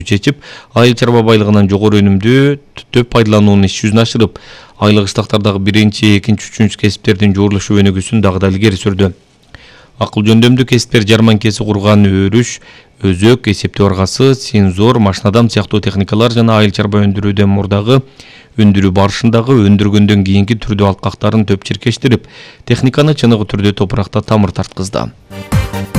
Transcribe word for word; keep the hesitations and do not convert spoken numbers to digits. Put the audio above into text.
чечип, айыл чарба байлыгынан жогору өнүмдүү төп пайдалануунун иш жүзүн ашырып, айлык ыштактардагы биринчи, экинчи, үчүнчү кесиптердин жуурулушу өнүгүүсүн дагы да илгери сүрдү. Акыл жөндөмдүү кесиптер жарманкеси курган өрүш, өзөк, эсептөө аргасы, сензор, машинадам сыяктуу техникалар жана айыл чарба өндүрүүдөн мурдагы өндүрүү барышындагы өндүргөндөн кийинки түрдүү алкактарын төп чиркештирип, техниканы чыныгы түрдө топуракта тамыр тарткызды.